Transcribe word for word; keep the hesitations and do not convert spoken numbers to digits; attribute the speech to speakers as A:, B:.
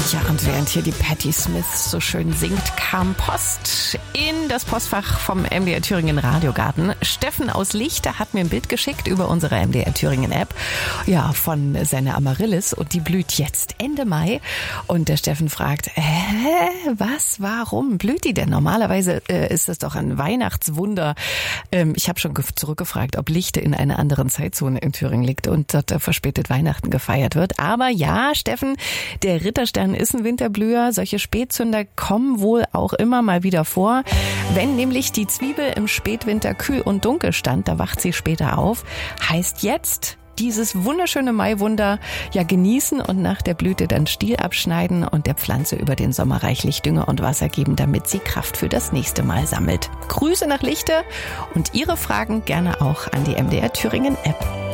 A: Ja, und während hier die Patti Smith so schön singt, kam Post in das Postfach vom M D R Thüringen Radiogarten. Steffen aus Lichte hat mir ein Bild geschickt über unsere M D R Thüringen App. Ja, von seiner Amaryllis, und die blüht jetzt Ende Mai. Und der Steffen fragt, hä, was, warum blüht die denn? Normalerweise äh, ist das doch ein Weihnachtswunder. Ähm, ich habe schon ge- zurückgefragt, ob Lichte in einer anderen Zeitzone in Thüringen liegt und dort äh, verspätet Weihnachten gefeiert wird. Aber ja, Steffen, der Ritterstern ist ein Winterblüher. Solche Spätzünder kommen wohl auch immer mal wieder vor. Wenn nämlich die Zwiebel im Spätwinter kühl und dunkel stand, da wacht sie später auf. Heißt jetzt dieses wunderschöne Maiwunder ja genießen und nach der Blüte dann Stiel abschneiden und der Pflanze über den Sommer reichlich Dünger und Wasser geben, damit sie Kraft für das nächste Mal sammelt. Grüße nach Lichte und Ihre Fragen gerne auch an die M D R Thüringen App.